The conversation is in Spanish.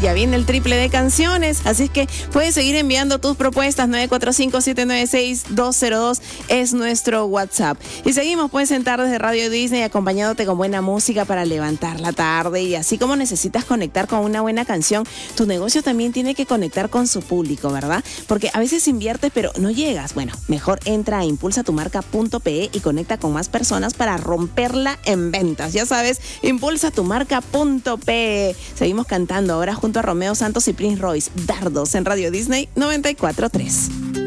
Ya viene el triple de canciones, así es que puedes seguir enviando tus propuestas. 945-796-202 es nuestro WhatsApp. Y seguimos pues en Tardes de Radio Disney acompañándote con buena música para levantar la tarde. Y así como necesitas conectar con una buena canción, tu negocio también tiene que conectar con su público, ¿verdad? Porque a veces inviertes pero no llegas. Bueno, mejor entra a impulsatumarca.pe y conecta con más personas para romperla en ventas. Ya sabes, impulsatumarca.pe. Seguimos cantando ahora junto a Romeo Santos y Prince Royce, Dardos en Radio Disney 94.3.